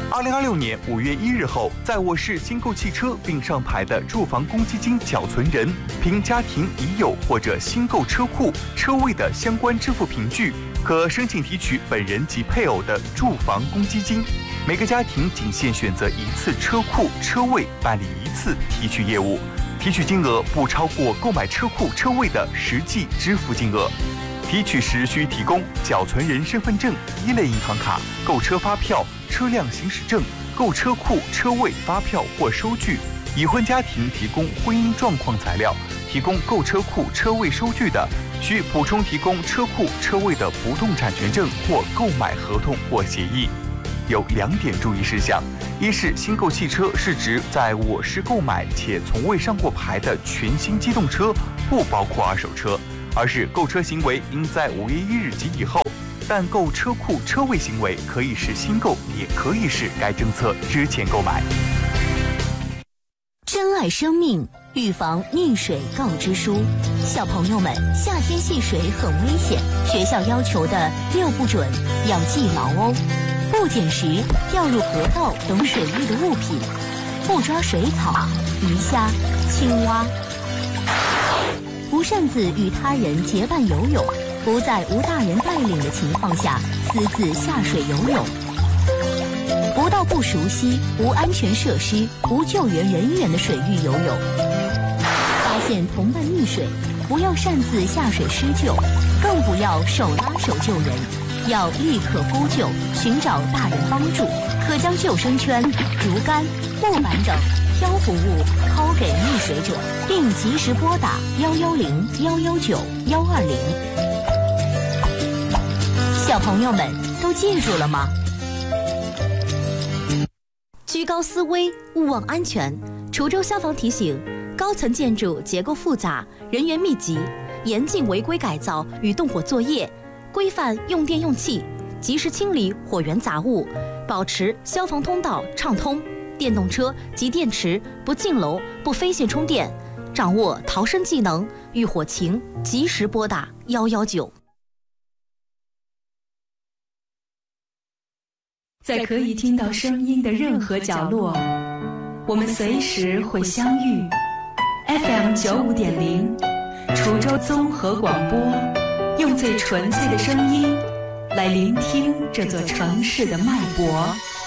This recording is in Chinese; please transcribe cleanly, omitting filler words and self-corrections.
2026年5月1日后，在我市新购汽车并上牌的住房公积金缴存人，凭家庭已有或者新购车库车位的相关支付凭据，可申请提取本人及配偶的住房公积金。每个家庭仅限选择一次车库车位办理一次提取业务，提取金额不超过购买车库车位的实际支付金额。提取时需提供缴存人身份证、一类银行卡、购车发票、车辆行驶证、购车库车位发票或收据。已婚家庭提供婚姻状况材料，提供购车库车位收据的，需补充提供车库车位的不动产权证或购买合同或协议。有2点注意事项：一是新购汽车是指在我市购买且从未上过牌的全新机动车，不包括二手车；二是购车行为应在5月1日及以后，但购车库车位行为可以是新购，也可以是该政策之前购买。 珍爱生命，预防溺水告知书。小朋友们，夏天戏水很危险，学校要求的6不准要记牢哦。不捡拾掉入河道等水域的物品，不抓水草、鱼虾、青蛙，不擅自与他人结伴游泳，不在无大人带领的情况下私自下水游泳，不到不熟悉、无安全设施、无救援人员的水域游泳。发现同伴溺水，不要擅自下水施救，更不要手拉手救人，要立刻呼救，寻找大人帮助。可将救生圈、竹竿、木板等漂浮物抛给溺水者，并及时拨打110、119、120。小朋友们都记住了吗？ 居高思危，勿忘安全。滁州消防提醒：高层建筑结构复杂，人员密集，严禁违规改造与动火作业，规范用电用气，及时清理火源杂物，保持消防通道畅通。电动车及电池不进楼、不飞线充电，掌握逃生技能，遇火情及时拨打119。 在可以听到声音的任何角落，我们随时会相遇。FM 95.0，滁州综合广播，用最纯粹的声音来聆听这座城市的脉搏。